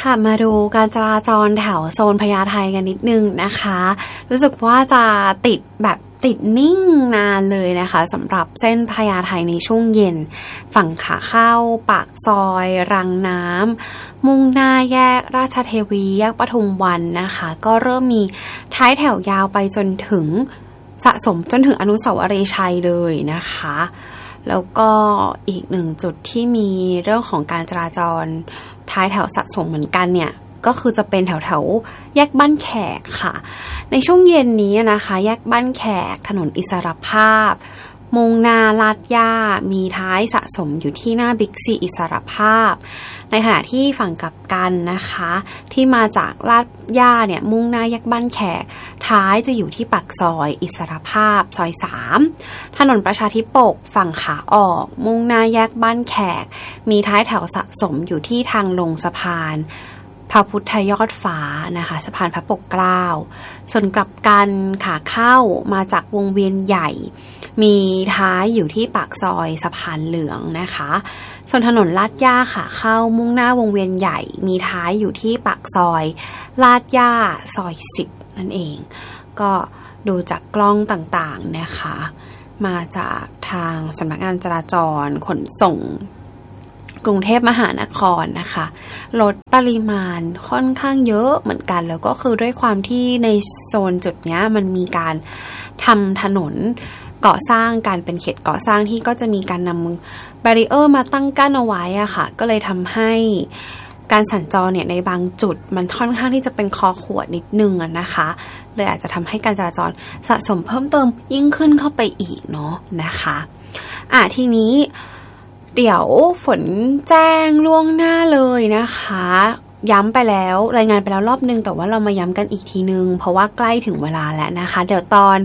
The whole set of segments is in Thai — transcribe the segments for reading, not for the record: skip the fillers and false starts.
ค่ะมาดูการจราจรแถวโซนพญาไทกันนิดนึงนะคะรู้สึกว่าจะติดนิ่งนานเลยนะคะสำหรับเส้นพญาไทในช่วงเย็นฝั่งขาเข้าปากซอยรังน้ำมุ่งหน้าแยกราชเทวีแยกปทุมวันนะคะก็เริ่มมีท้ายแถวยาวไปจนถึงสะสมจนถึงอนุสาวรีย์ชัยเลยนะคะแล้วก็อีกหนึ่งจุดที่มีเรื่องของการจราจรท้ายแถวสะสมเหมือนกันเนี่ยก็คือจะเป็นแถวแยกบ้านแขกค่ะในช่วงเย็นนี้นะคะแยกบ้านแขกถนนอิสรภาพมุ่งหน้าลาดย่ามีท้ายสะสมอยู่ที่หน้าบิ๊กซีอิสรภาพในขณะที่ฝั่งกลับกันนะคะที่มาจากลาดย่าเนี่ยมุ่งหน้าแยกบ้านแขกท้ายจะอยู่ที่ปากซอยอิสรภาพซอย3ถนนประชาธิปกฝั่งขาออกมุ่งหน้าแยกบ้านแขกมีท้ายแถวสะสมอยู่ที่ทางลงสะพานพระพุทธยอดฟ้านะคะสะพานพระปกเกล้าส่วนกลับกันขาเข้ามาจากวงเวียนใหญ่มีท้ายอยู่ที่ปากซอยสะพานเหลืองนะคะส่วนถนนลาดย่าขาเข้ามุ่งหน้าวงเวียนใหญ่มีท้ายอยู่ที่ปากซอยลาดย่าซอย10นั่นเองก็ดูจากกล้องต่างๆนะคะมาจากทางสำนักงานจราจรขนส่งกรุงเทพมหานครนะคะลดปริมาณค่อนข้างเยอะเหมือนกันแล้วก็คือด้วยความที่ในโซนจุดนี้มันมีการทำถนนก่อสร้างการเป็นเขตก่อสร้างที่ก็จะมีการนำแบรีเออร์มาตั้งกั้นเอาไว้อะค่ะก็เลยทำให้การสัญจรเนี่ยในบางจุดมันค่อนข้างที่จะเป็นคอขวดนิดนึงนะคะเลยอาจจะทำให้การจราจรสะสมเพิ่มเติมยิ่งขึ้นเข้าไปอีกเนาะนะคะทีนี้เดี๋ยวฝนแจ้งล่วงหน้าเลยนะคะย้ำไปแล้วรายงานไปแล้วรอบนึงแต่ว่าเรามาย้ำกันอีกทีนึงเพราะว่าใกล้ถึงเวลาแล้วนะคะเดี๋ยวตอน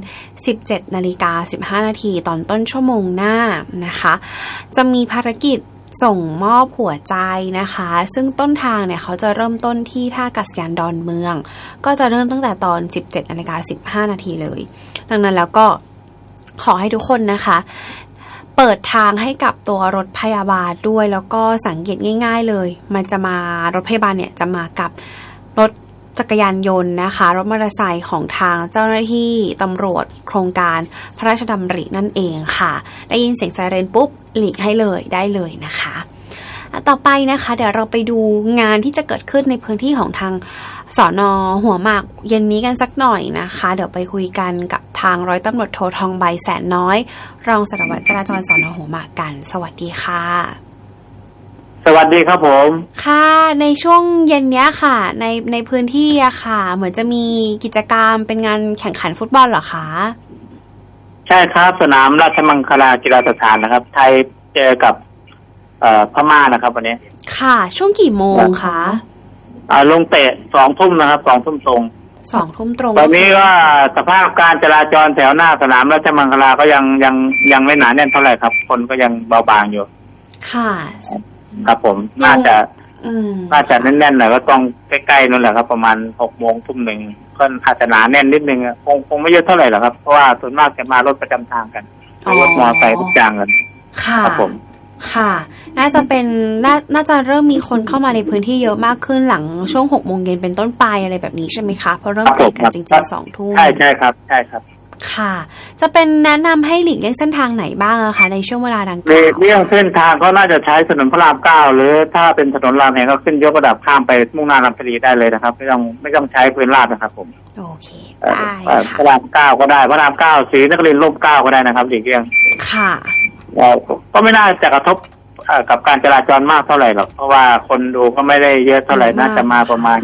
17:15 น.ตอนต้นชั่วโมงหน้านะคะจะมีภารกิจส่งมอบหัวใจนะคะซึ่งต้นทางเนี่ยเขาจะเริ่มต้นที่ท่าอากาศยานดอนเมืองก็จะเริ่มตั้งแต่ตอน 17:15 น.เลยดังนั้นแล้วก็ขอให้ทุกคนนะคะเปิดทางให้กับตัวรถพยาบาลด้วยแล้วก็สังเกตง่ายๆเลยมันจะมารถพยาบาลเนี่ยจะมากับรถจักรยานยนต์นะคะรถมอเตอร์ไซค์ของทางเจ้าหน้าที่ตำรวจโครงการพระราชดำรินั่นเองค่ะได้ยินเสียงไซเรนปุ๊บหลีกให้เลยได้เลยนะคะต่อไปนะคะเดี๋ยวเราไปดูงานที่จะเกิดขึ้นในพื้นที่ของทางสน.หัวหมากเย็นนี้กันสักหน่อยนะคะเดี๋ยวไปคุยกันกับทางร้อยตำรวจโททองใบแสนน้อยรองสารวัตรจราจรสน.หัวหมากกันสวัสดีค่ะสวัสดีครับผมค่ะในช่วงเย็นนี้ค่ะในพื้นที่อะค่ะเหมือนจะมีกิจกรรมเป็นงานแข่งขันฟุตบอลเหรอคะใช่ครับสนามราชมังคลากีฬาสถานนะครับไทยเจอกับพม่านะครับวันนี้ค่ะช่วงกี่โมงคะลงเตะ 20:00 นนะครับ 20:00 นตรง 20:00 นตรงตอนนี้ก็สภาพการจราจรแถวหน้าสนามราชมังคลาก็ยังไม่หนาแน่นเท่าไหร่ครับคนก็ยังเบาบางอยู่ค่ะครับผมน่าจะแน่นๆหน่อยก็ต้องใกล้ๆนั่นแหละครับประมาณ 18:00 นก็อาจจะหนาแน่นนิดนึงคงไม่เยอะเท่าไหร่หรอกครับเพราะว่าส่วนมากจะมารถประจำทางกันรถมอเตอร์ไซค์ทุกอย่างกันครับผมค่ะน่าจะเริ่มมีคนเข้ามาในพื้นที่เยอะมากขึ้นหลังช่วง 18:00 นเป็นต้นไปอะไรแบบนี้ใช่ไหมคะเพราะเริ่มเตะกันจริงๆ 20:00 นใช่ครับค่ะจะเป็นแนะนำให้หลีกเลี่ยงเส้นทางไหนบ้างคะในช่วงเวลาดังกล่าวเลี่ยงเส้นทางก็น่าจะใช้ถนนพระราม 9หรือถ้าเป็นถนนรามแห่งก็ขึ้นยกระดับข้ามไปมุ่งหน้าลำพลีได้เลยนะครับไม่ต้องใช้พื้นราบนะครับผมโอเคได้ค่ะพระราม 9ก็ได้พระราม 9ศรีนครินทร์ร่ม 9ก็ได้นะครับหลีกเลี่ยงค่ะก็ไม่น่าจะกระทบกับการจราจรมากเท่าไหร่หรอกเพราะว่าคนดูก็ไม่ได้เยอะเท่าไหร่น่าจะมาประมาณ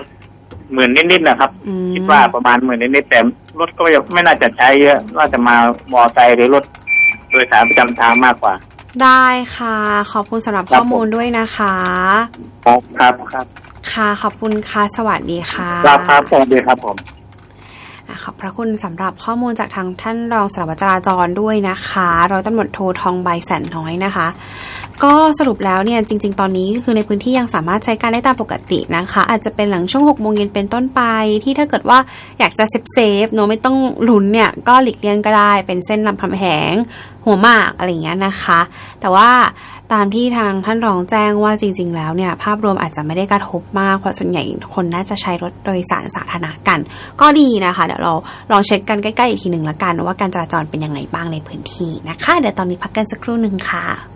10,000นิดๆนะครับคิดว่าประมาณ10,000นิดๆแต่รถก็ไม่น่าจะใช้เยอะน่าจะมามอไซค์หรือรถโดยสารประจำทางมากกว่าได้ค่ะขอบคุณสำหรับข้อมูลด้วยนะคะครับค่ะขอบคุณค่ะสวัสดีค่ะครับสวัสดีครับผมขอบพระคุณสำหรับข้อมูลจากทางท่านรองสารวัตรจราจรด้วยนะคะร้อยตำรวจโททองใบแสนน้อยนะคะก็สรุปแล้วเนี่ยจริงๆตอนนี้คือในพื้นที่ยังสามารถใช้การได้ตามปกตินะคะอาจจะเป็นหลังช่วง 6 โมงเย็นเป็นต้นไปที่ถ้าเกิดว่าอยากจะเซฟเนอะไม่ต้องลุ้นเนี่ยก็หลีกเลี่ยงก็ได้เป็นเส้นรามคำแหงหัวหมากอะไรอย่างเงี้ยนะคะแต่ว่าตามที่ทางท่านรองแจ้งว่าจริงๆแล้วเนี่ยภาพรวมอาจจะไม่ได้กระทบมากเพราะส่วนใหญ่คนน่าจะใช้รถโดยสารสาธารณะกันก็ดีนะคะเดี๋ยวเราลองเช็คกันใกล้ๆอีกทีหนึ่งละกันว่าการจราจรเป็นยังไงบ้างในพื้นที่นะคะเดี๋ยวตอนนี้พักกันสักครู่นึงค่ะ